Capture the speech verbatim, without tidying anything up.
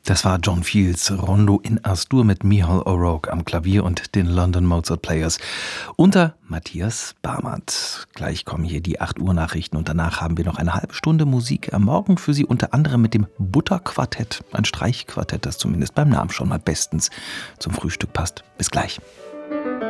Das war John Fields Rondo in As-Dur mit Michal O'Rourke am Klavier und den London Mozart Players unter Matthias Barmert. Gleich kommen hier die acht Uhr Nachrichten und danach haben wir noch eine halbe Stunde Musik am Morgen für Sie, unter anderem mit dem Butterquartett, ein Streichquartett, das zumindest beim Namen schon mal bestens zum Frühstück passt. Bis gleich.